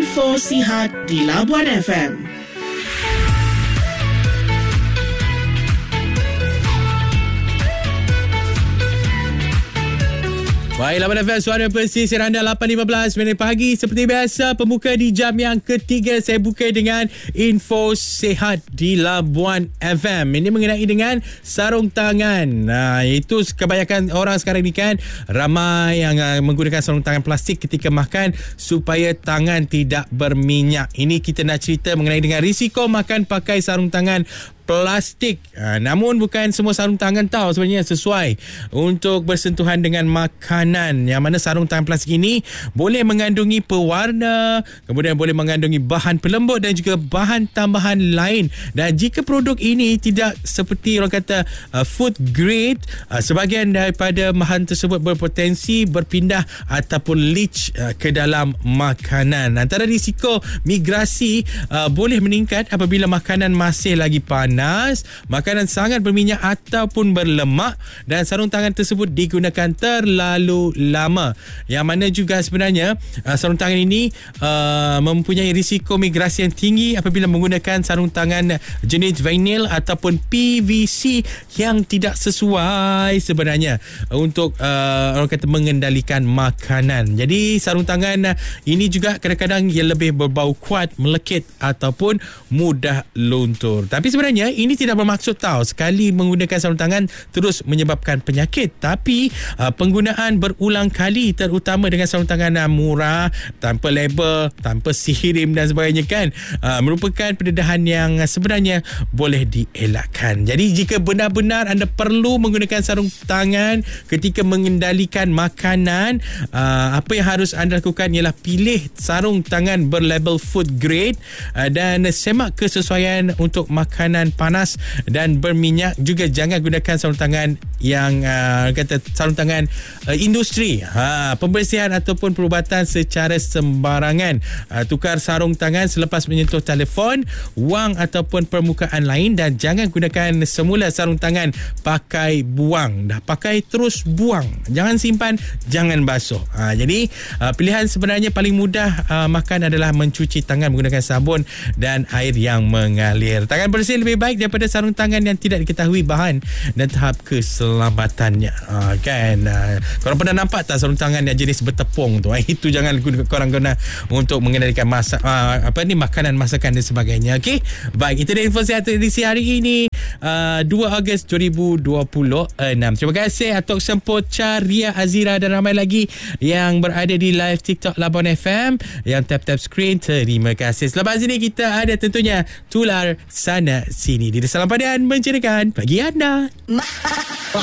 Info Sihat di Labuan FM. Baik, Labuan FM, suara pesisir anda 8.15 minit pagi. Seperti biasa, pembuka di jam yang ketiga, saya buka dengan info sihat di Labuan FM. Ini mengenai dengan sarung tangan. Itu kebanyakan orang sekarang ni kan, ramai yang menggunakan sarung tangan plastik ketika makan supaya tangan tidak berminyak. Ini kita nak cerita mengenai dengan risiko makan pakai sarung tangan plastik. Namun bukan semua sarung tangan tahu sebenarnya sesuai untuk bersentuhan dengan makanan, yang mana sarung tangan plastik ini boleh mengandungi pewarna, kemudian boleh mengandungi bahan pelembut dan juga bahan tambahan lain. Dan jika produk ini tidak seperti orang kata food grade, sebahagian daripada bahan tersebut berpotensi berpindah ataupun leach ke dalam makanan. Antara risiko migrasi boleh meningkat apabila makanan masih lagi panas, makanan sangat berminyak ataupun berlemak, dan sarung tangan tersebut digunakan terlalu lama, yang mana juga sebenarnya sarung tangan ini mempunyai risiko migrasi yang tinggi apabila menggunakan sarung tangan jenis vinyl ataupun PVC yang tidak sesuai sebenarnya untuk orang kata mengendalikan makanan. Jadi sarung tangan ini juga kadang-kadang ia lebih berbau kuat, melekit ataupun mudah luntur. Tapi sebenarnya ini tidak bermaksud sekali menggunakan sarung tangan terus menyebabkan penyakit, tapi penggunaan berulang kali, terutama dengan sarung tangan murah, tanpa label, tanpa sirim dan sebagainya kan, merupakan pendedahan yang sebenarnya boleh dielakkan. Jadi jika benar-benar anda perlu menggunakan sarung tangan ketika mengendalikan makanan, apa yang harus anda lakukan ialah pilih sarung tangan berlabel food grade dan semak kesesuaian untuk makanan panas dan berminyak. Juga jangan gunakan sarung tangan yang kata sarung tangan industri, pembersihan ataupun perubatan secara sembarangan. Tukar sarung tangan selepas menyentuh telefon, wang ataupun permukaan lain, dan jangan gunakan semula sarung tangan pakai buang. Dah pakai terus buang, jangan simpan, jangan basuh. Jadi pilihan sebenarnya paling mudah makan adalah mencuci tangan menggunakan sabun dan air yang mengalir. Tangan bersih lebih baik daripada sarung tangan yang tidak diketahui bahan dan tahap keselamatannya. Korang pernah nampak tak sarung tangan yang jenis bertepung tu? Itu jangan korang guna untuk mengendalikan makanan, masakan dan sebagainya. Okey, baik, itu dia info sihat edisi hari ini, 2 Ogos 2026. Terima kasih Atok Sempoca, Ria Azira dan ramai lagi yang berada di live TikTok Labuan FM yang tap-tap screen. Terima kasih. Selepas ini kita ada tentunya Tular Sana Sini. Di Salam Padan menceritakan bagi anda.